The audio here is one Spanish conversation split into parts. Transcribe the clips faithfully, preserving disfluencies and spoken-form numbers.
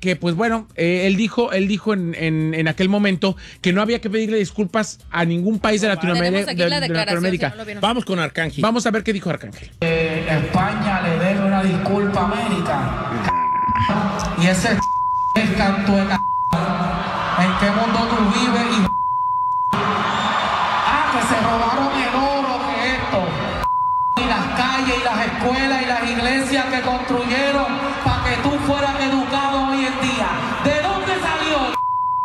que pues bueno, eh, él dijo, él dijo en, en, en aquel momento que no había que pedirle disculpas a ningún país de Latinoamérica. De, de Latinoamérica. Si no Vamos con Arcángel. Vamos a ver qué dijo Arcángel. Eh, España le debe una disculpa a América. Y ese es canto de c... ¿En qué mundo tú vives? Y... Ah, que se robaron el oro, que esto. Y las calles, y las escuelas, y las iglesias que construyeron para que tú fueras educado hoy en día. ¿De dónde salió?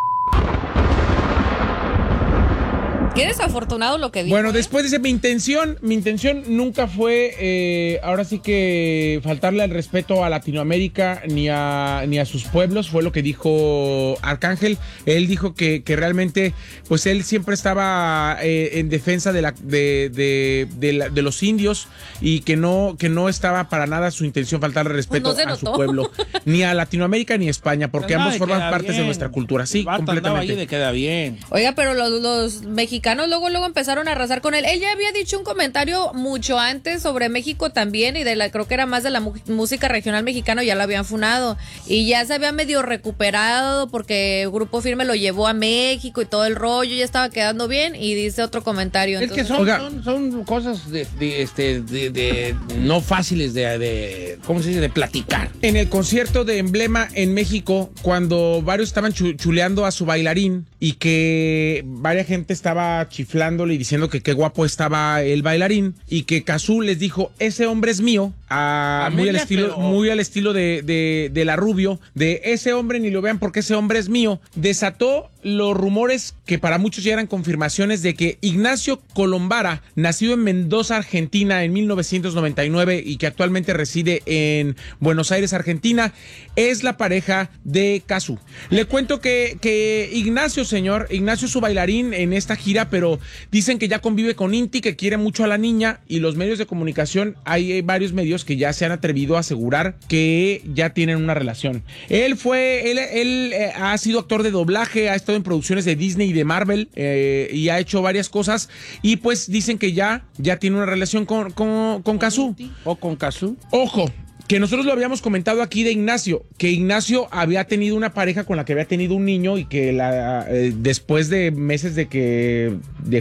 Qué desafortunado lo que dijo. Bueno, ¿eh? después dice, mi intención, mi intención nunca fue, eh, ahora sí que faltarle al respeto a Latinoamérica ni a, ni a sus pueblos, fue lo que dijo Arcángel. Él dijo que, que realmente, pues él siempre estaba eh, en defensa de, la, de, de, de, la, de los indios y que no, que no estaba para nada su intención faltarle respeto pues no a su notó. pueblo, ni a Latinoamérica ni a España, porque Andaba ambos de forman queda partes bien. de nuestra cultura. Sí, El vato andaba completamente. ahí de queda bien. Oiga, pero los, los mexicanos luego luego empezaron a arrasar con él. Él ya había dicho un comentario mucho antes sobre México también y de la creo que era más de la mu- música regional mexicana, ya lo habían funado y ya se había medio recuperado porque Grupo Firme lo llevó a México y todo el rollo, ya estaba quedando bien y dice otro comentario. Es que entonces, son, Oiga. son, son cosas de, de, este, de, de no fáciles de, de, ¿cómo se dice? De platicar. En el concierto de Emblema en México, cuando varios estaban chu- chuleando a su bailarín y que varias gente estaba chiflándole y diciendo que qué guapo estaba el bailarín y que Cazzu les dijo, ese hombre es mío, a, A muy, mí al ya, estilo, pero- muy al estilo de, de, de la Rubio, de ese hombre ni lo vean porque ese hombre es mío, desató los rumores que para muchos ya eran confirmaciones de que Ignacio Colombara, nacido en Mendoza, Argentina en mil novecientos noventa y nueve y que actualmente reside en Buenos Aires, Argentina, es la pareja de Cazzu. Le cuento que, que Ignacio, señor, Ignacio es su bailarín en esta gira, pero dicen que ya convive con Inti, que quiere mucho a la niña, y los medios de comunicación, hay varios medios que ya se han atrevido a asegurar que ya tienen una relación. Él fue, él, él eh, ha sido actor de doblaje, ha estado en producciones de Disney y de Marvel eh, y ha hecho varias cosas y pues dicen que ya, ya tiene una relación con, con, con Cazzu. O con Cazzu. Ojo, que nosotros lo habíamos comentado aquí de Ignacio, que Ignacio había tenido una pareja con la que había tenido un niño y que la, eh, después de meses de que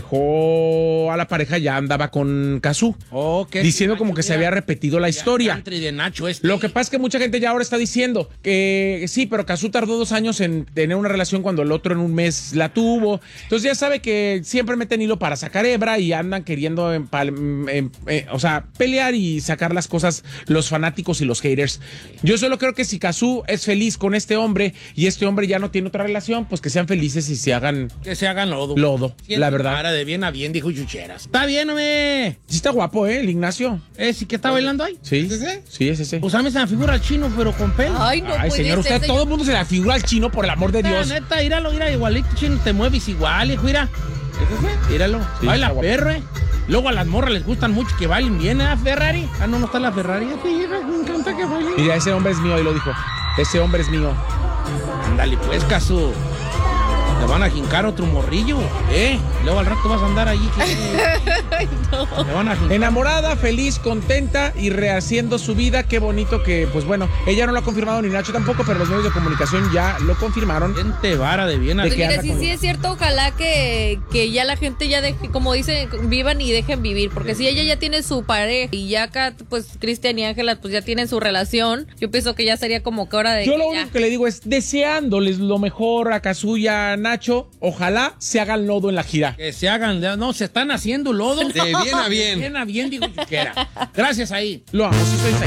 dejó a la pareja ya andaba con Cazzu, Oh, ¿qué? diciendo como que se había repetido la historia. Country de Nacho este. Lo que pasa es que mucha gente ya ahora está diciendo que sí, pero Cazzu tardó dos años en tener una relación cuando el otro en un mes la tuvo. Entonces ya sabe que siempre meten hilo para sacar hebra y andan queriendo, empal- em- em- eh, o sea, pelear y sacar las cosas los fanáticos y los haters. Yo solo creo que si Cazzu es feliz con este hombre y este hombre ya no tiene otra relación, pues que sean felices y se hagan Que se hagan lodo. lodo, Siento la verdad. Para de bien a bien, dijo Chucheras. Está bien, hombre. Sí está guapo, ¿eh? El Ignacio. ¿Eh? ¿Sí que está bailando ahí? Sí. ¿Es ese? Sí, es ese. Pues a mí se me figura el chino, pero con pelo. ay, no Ay, puede señor, ser, usted, señor. todo el mundo se la figura al chino, por el amor de Dios. Neta, neta, míralo, mira, igualito, chino, te mueves igual, hijo, mira. ¿Es ese? Míralo. Sí, Baila está guapo. perro, eh. Luego a las morras les gustan mucho que bailen bien, ¿eh? Ferrari. Ah, no, no está la Ferrari. Sí, me encanta que bailen. Mira, ese hombre es mío, ahí lo dijo. Ese hombre es mío. Ándale, pues, Cazzu. Te van a jincar otro morrillo, ¿eh? Luego al rato vas a andar allí. Que... Ay, no. Te van a jincar. Enamorada, feliz, contenta y rehaciendo su vida. Qué bonito que, pues bueno, ella no lo ha confirmado ni Nacho tampoco, pero los medios de comunicación ya lo confirmaron. Gente vara de bien. ¿De Pues qué mire, anda sí, con sí ella? es cierto, ojalá que, que ya la gente ya deje, como dice, vivan y dejen vivir, porque si ella ya tiene su pareja y ya acá, pues Cristian y Ángela, pues ya tienen su relación, yo pienso que ya sería como que hora de Yo que lo ya. único que le digo es deseándoles lo mejor a Cazzu y a Nacho. Ojalá se hagan lodo en la gira. Que se hagan, no, se están haciendo lodo. De bien a bien. De bien a bien, digo Chuchera. Gracias ahí. Lo amo, sí soy feliz.